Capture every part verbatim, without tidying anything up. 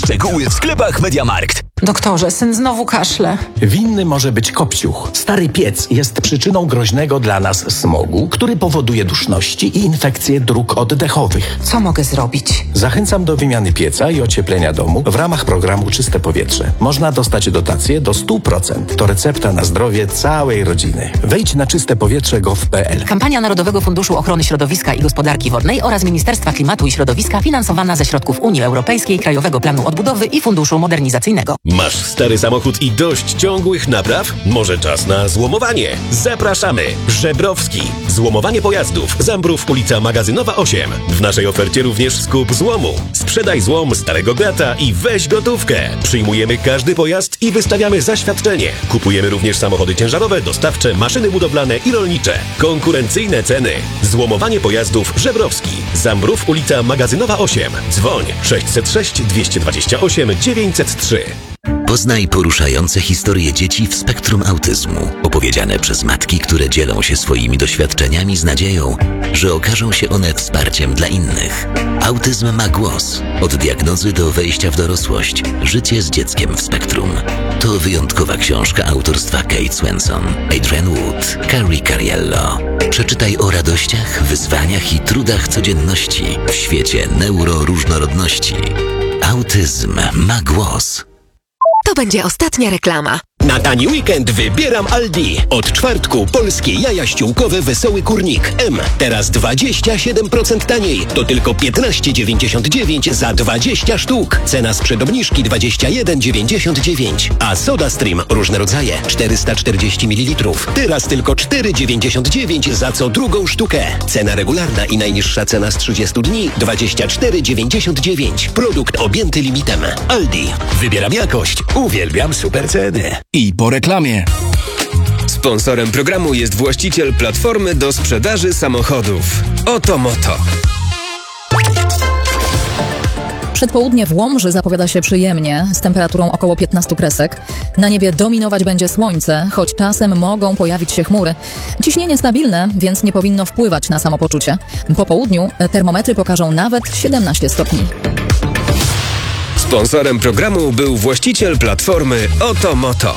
Szczegóły w sklepach MediaMarkt. Doktorze, syn znowu kaszle. Winny może być kopciuch. Stary piec jest przyczyną groźnego dla nas smogu, który powoduje duszności i infekcje dróg oddechowych. Co mogę zrobić? Zachęcam do wymiany pieca i ocieplenia domu w ramach programu Czyste Powietrze. Można dostać dotację do stu procent. To recepta na zdrowie całej rodziny. Wejdź na czyste powietrze kropka gov kropka p l. Kampania Narodowego Funduszu Ochrony Środowiska i Gospodarki Wodnej oraz Ministerstwa Klimatu i Środowiska finansowana ze środków Unii Europejskiej, Krajowego Planu Odbudowy i Funduszu Modernizacyjnego. Masz stary samochód i dość ciągłych napraw? Może czas na złomowanie? Zapraszamy! Żebrowski. Złomowanie pojazdów. Zambrów, ulica Magazynowa osiem. W naszej ofercie również skup złomu. Sprzedaj złom starego grata i weź gotówkę. Przyjmujemy każdy pojazd i wystawiamy zaświadczenie. Kupujemy również samochody ciężarowe, dostawcze, maszyny budowlane i rolnicze. Konkurencyjne ceny. Złomowanie pojazdów Żebrowski. Zambrów, ulica Magazynowa osiem. Dzwoń sześćset sześć dwieście dwadzieścia osiem dziewięćset trzy. Poznaj poruszające historie dzieci w spektrum autyzmu, opowiedziane przez matki, które dzielą się swoimi doświadczeniami z nadzieją, że okażą się one wsparciem dla innych. Autyzm ma głos. Od diagnozy do wejścia w dorosłość. Życie z dzieckiem w spektrum. To wyjątkowa książka autorstwa Kate Swenson, Adrian Wood, Carrie Cariello. Przeczytaj o radościach, wyzwaniach i trudach codzienności w świecie neuroróżnorodności. Autyzm ma głos. To będzie ostatnia reklama. Na tani weekend wybieram Aldi. Od czwartku polskie jaja ściółkowe Wesoły Kurnik M. Teraz dwadzieścia siedem procent taniej. To tylko piętnaście dziewięćdziesiąt dziewięć za dwadzieścia sztuk. Cena sprzed obniżki dwadzieścia jeden dziewięćdziesiąt dziewięć. A Soda Stream różne rodzaje czterysta czterdzieści mililitrów. Teraz tylko cztery dziewięćdziesiąt dziewięć za co drugą sztukę. Cena regularna i najniższa cena z trzydziestu dni dwadzieścia cztery dziewięćdziesiąt dziewięć. Produkt objęty limitem. Aldi. Wybieram jakość. Uwielbiam super ceny. I po reklamie. Sponsorem programu jest właściciel platformy do sprzedaży samochodów. Oto Moto. Przedpołudnie w Łomży zapowiada się przyjemnie, z temperaturą około piętnastu kresek. Na niebie dominować będzie słońce, choć czasem mogą pojawić się chmury. Ciśnienie stabilne, więc nie powinno wpływać na samopoczucie. Po południu termometry pokażą nawet siedemnaście stopni. Sponsorem programu był właściciel platformy Oto Moto.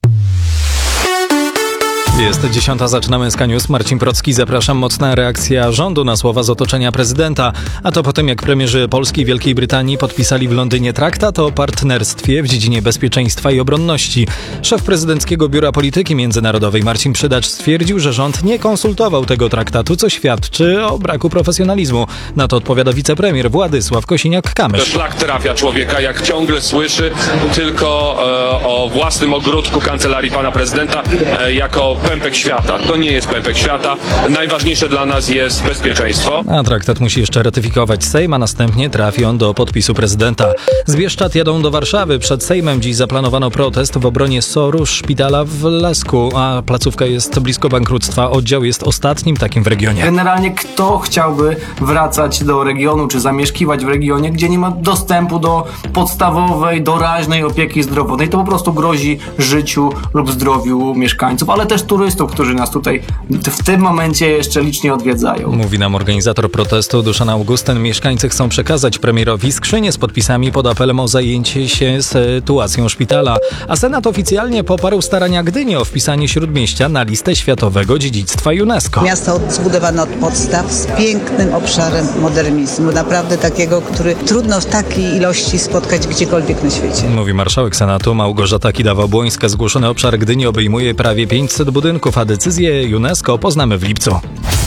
Jest dziesiąta, zaczynamy S K News. Marcin Procki, zapraszam. Mocna reakcja rządu na słowa z otoczenia prezydenta. A to po tym, jak premierzy Polski i Wielkiej Brytanii podpisali w Londynie traktat o partnerstwie w dziedzinie bezpieczeństwa i obronności. Szef prezydenckiego Biura Polityki Międzynarodoej Marcin Przydacz stwierdził, że rząd nie konsultował tego traktatu, co świadczy o braku profesjonalizmu. Na to odpowiada wicepremier Władysław Kosiniak-Kamysz. Szlak trafia człowieka, jak ciągle słyszy tylko e, o własnym ogródku kancelarii pana prezydenta e, jako pępek świata. To nie jest pępek świata. Najważniejsze dla nas jest bezpieczeństwo. A traktat musi jeszcze ratyfikować Sejm, a następnie trafi on do podpisu prezydenta. Z Bieszczad jadą do Warszawy. Przed Sejmem dziś zaplanowano protest w obronie S O R-u szpitala w Lesku, a placówka jest blisko bankructwa. Oddział jest ostatnim takim w regionie. Generalnie kto chciałby wracać do regionu, czy zamieszkiwać w regionie, gdzie nie ma dostępu do podstawowej, doraźnej opieki zdrowotnej, to po prostu grozi życiu lub zdrowiu mieszkańców, ale też turystów, którzy nas tutaj w tym momencie jeszcze licznie odwiedzają. Mówi nam organizator protestu Duszan Augustyn. Mieszkańcy chcą przekazać premierowi skrzynię z podpisami pod apelem o zajęcie się sytuacją szpitala. A Senat oficjalnie poparł starania Gdyni o wpisanie Śródmieścia na listę Światowego Dziedzictwa UNESCO. Miasto zbudowane od podstaw z pięknym obszarem modernizmu. Naprawdę takiego, który trudno w takiej ilości spotkać gdziekolwiek na świecie. Mówi marszałek Senatu Małgorzata Kidawa-Błońska. Zgłoszony obszar Gdyni obejmuje prawie pięćset budynków, a decyzję UNESCO poznamy w lipcu.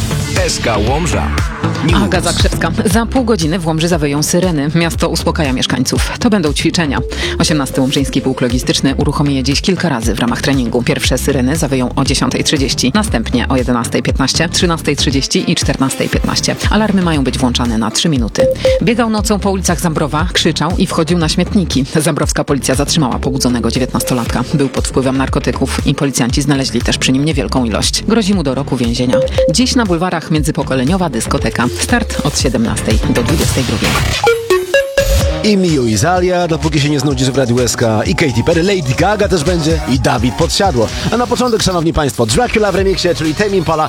S K Łomża. Aga Zakrzewska. Za pół godziny w Łomży zawyją syreny. Miasto uspokaja mieszkańców. To będą ćwiczenia. osiemnasty Łomżyński Pułk Logistyczny uruchomi je dziś kilka razy w ramach treningu. Pierwsze syreny zawyją o dziesiątej trzydzieści, następnie o jedenastej piętnaście, trzynastej trzydzieści i czternastej piętnaście. Alarmy mają być włączane na trzy minuty. Biegał nocą po ulicach Zambrowa, krzyczał i wchodził na śmietniki. Zambrowska policja zatrzymała pobudzonego dziewiętnastolatka. Był pod wpływem narkotyków i policjanci znaleźli też przy nim niewielką ilość. Grozi mu do roku więzienia. Dziś na bulwarach międzypokoleniowa dyskoteka. Start od siedemnastej do dwudziestej drugiej. I Miu i Zalia, dopóki się nie znudzisz w Radiu S K, i Katy Perry, Lady Gaga też będzie i Dawid Podsiadło. A na początek, szanowni państwo, Dracula w remiksie, czyli Tame Impala